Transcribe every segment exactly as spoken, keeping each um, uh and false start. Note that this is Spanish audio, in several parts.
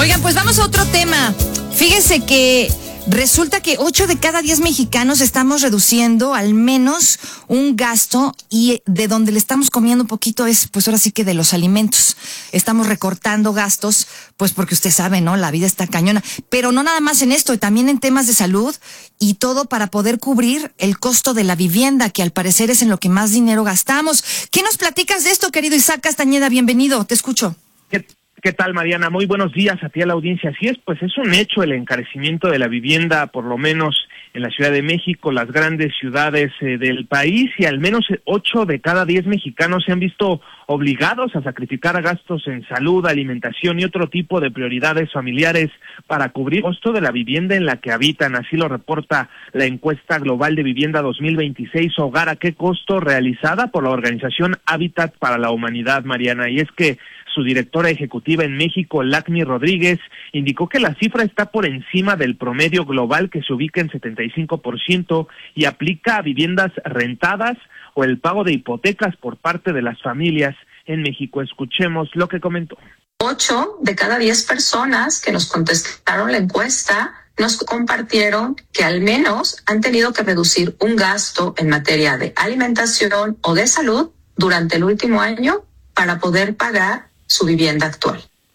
Oigan, pues vamos a otro tema. Fíjense que resulta que ocho de cada diez mexicanos estamos reduciendo al menos un gasto, y de donde le estamos comiendo un poquito es, pues ahora sí que de los alimentos. Estamos recortando gastos, pues porque usted sabe, ¿no? La vida está cañona. Pero no nada más en esto, también en temas de salud y todo para poder cubrir el costo de la vivienda, que al parecer es en lo que más dinero gastamos. ¿Qué nos platicas de esto, querido Isaac Castañeda? Bienvenido, te escucho. ¿Qué, qué tal, Mariana? Muy buenos días a ti, a la audiencia. Así es, pues es un hecho el encarecimiento de la vivienda, por lo menos en la Ciudad de México, las grandes ciudades eh, del país, y al menos ocho de cada diez mexicanos se han visto obligados a sacrificar gastos en salud, alimentación y otro tipo de prioridades familiares para cubrir el costo de la vivienda en la que habitan. Así lo reporta la encuesta global de vivienda dos mil veintiséis, Hogar a qué costo, realizada por la organización Hábitat para la Humanidad, Mariana. Y es que su directora ejecutiva en México, Lacmi Rodríguez, indicó que la cifra está por encima del promedio global, que se ubica en setenta y cinco por ciento, y aplica a viviendas rentadas o el pago de hipotecas por parte de las familias en México. Escuchemos lo que comentó. Ocho de cada diez personas que nos contestaron la encuesta nos compartieron que al menos han tenido que reducir un gasto en materia de alimentación o de salud durante el último año para poder pagar su vivienda actual.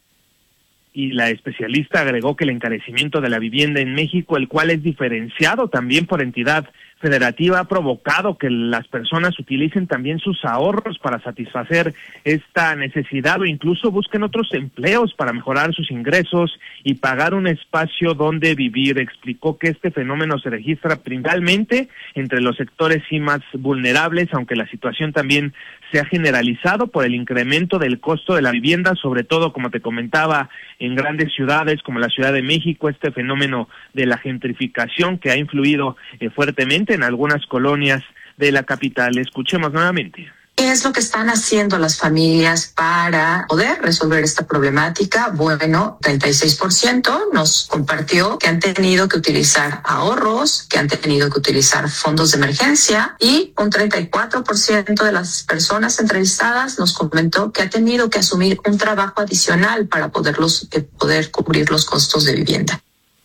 Y la especialista agregó que el encarecimiento de la vivienda en México, el cual es diferenciado también por entidad federativa, ha provocado que las personas utilicen también sus ahorros para satisfacer esta necesidad, o incluso busquen otros empleos para mejorar sus ingresos y pagar un espacio donde vivir. Explicó que este fenómeno se registra principalmente entre los sectores sí más vulnerables, aunque la situación también se ha generalizado por el incremento del costo de la vivienda, sobre todo, como te comentaba, en grandes ciudades como la Ciudad de México, este fenómeno de la gentrificación que ha influido eh, fuertemente en algunas colonias de la capital. Escuchemos nuevamente. ¿Qué es lo que están haciendo las familias para poder resolver esta problemática? Bueno, treinta y seis por ciento nos compartió que han tenido que utilizar ahorros, que han tenido que utilizar fondos de emergencia, y un treinta y cuatro por ciento de las personas entrevistadas nos comentó que ha tenido que asumir un trabajo adicional para poderlos, eh, poder cubrir los costos de vivienda.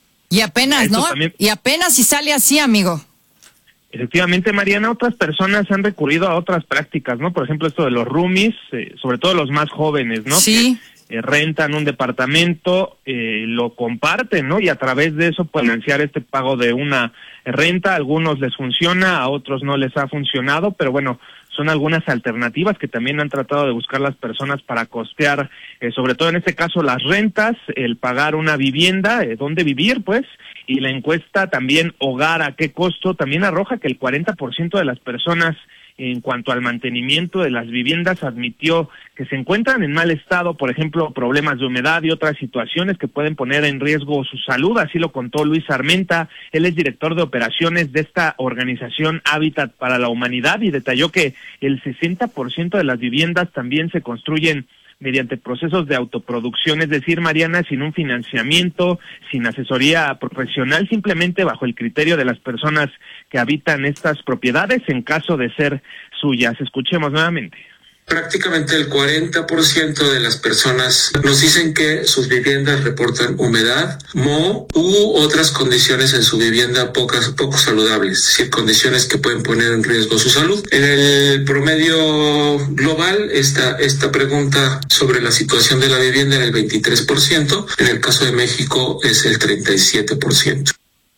Y apenas, Esto ¿no? también... Y apenas si sale así, amigo. Efectivamente, Mariana, otras personas han recurrido a otras prácticas, ¿no? Por ejemplo, esto de los roomies, eh, sobre todo los más jóvenes, ¿no? Sí. Que eh, rentan un departamento, eh, lo comparten, ¿no? Y a través de eso pueden financiar este pago de una renta. A algunos les funciona, a otros no les ha funcionado, pero bueno, son algunas alternativas que también han tratado de buscar las personas para costear, eh, sobre todo en este caso, las rentas, el pagar una vivienda, eh, dónde vivir, pues. Y la encuesta también, Hogar a qué costo, también arroja que el cuarenta por ciento de las personas, en cuanto al mantenimiento de las viviendas, admitió que se encuentran en mal estado, por ejemplo, problemas de humedad y otras situaciones que pueden poner en riesgo su salud. Así lo contó Luis Armenta. Él es director de operaciones de esta organización Hábitat para la Humanidad, y detalló que el sesenta por ciento de las viviendas también se construyen mediante procesos de autoproducción, es decir, Mariana, sin un financiamiento, sin asesoría profesional, simplemente bajo el criterio de las personas que habitan estas propiedades en caso de ser suyas. Escuchemos nuevamente. Prácticamente el cuarenta por ciento de las personas nos dicen que sus viviendas reportan humedad, moho u otras condiciones en su vivienda pocas, poco saludables, es decir, condiciones que pueden poner en riesgo su salud. En el promedio global, esta, esta pregunta sobre la situación de la vivienda era el veintitrés por ciento, en el caso de México es el treinta y siete por ciento.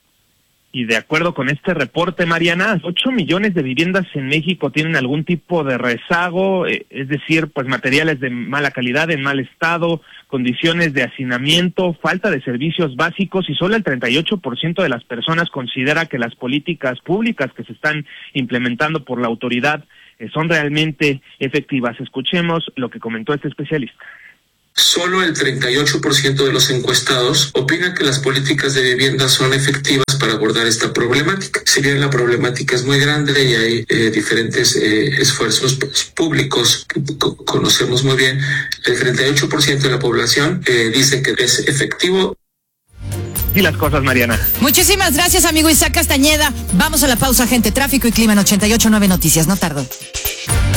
Y de acuerdo con este reporte, Mariana, ocho millones de viviendas en México tienen algún tipo de rezago, eh, es decir, pues materiales de mala calidad, en mal estado, condiciones de hacinamiento, falta de servicios básicos, y solo el treinta y ocho por ciento de las personas considera que las políticas públicas que se están implementando por la autoridad eh, son realmente efectivas. Escuchemos lo que comentó este especialista. Solo el treinta y ocho por ciento de los encuestados opina que las políticas de vivienda son efectivas para abordar esta problemática. Si bien la problemática es muy grande y hay eh, diferentes eh, esfuerzos pues, públicos que co- conocemos muy bien, el treinta y ocho por ciento de la población eh, dice que es efectivo. Y las cosas, Mariana. Muchísimas gracias, amigo Isaac Castañeda. Vamos a la pausa, gente. Tráfico y clima en ochenta y ocho punto nueve Noticias. No tardo.